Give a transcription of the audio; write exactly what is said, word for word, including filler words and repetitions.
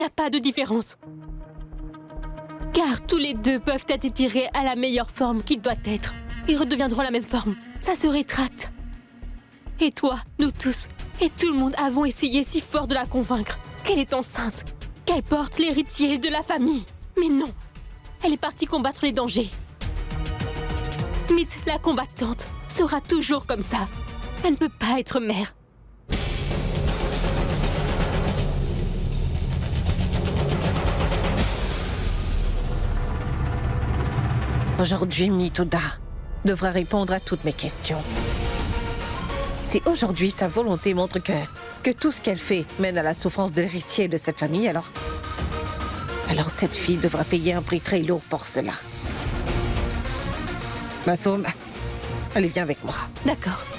Il n'y a pas de différence. Car tous les deux peuvent être étirés à la meilleure forme qu'il doit être. Ils redeviendront la même forme. Ça se rétracte. Et toi, nous tous, et tout le monde avons essayé si fort de la convaincre qu'elle est enceinte, qu'elle porte l'héritier de la famille. Mais non, elle est partie combattre les dangers. Mythe, la combattante, sera toujours comme ça. Elle ne peut pas être mère. Aujourd'hui, Mitoda devra répondre à toutes mes questions. Si aujourd'hui sa volonté montre que, que tout ce qu'elle fait mène à la souffrance de l'héritier de cette famille, alors... Alors cette fille devra payer un prix très lourd pour cela. Massoum, allez, viens avec moi. D'accord.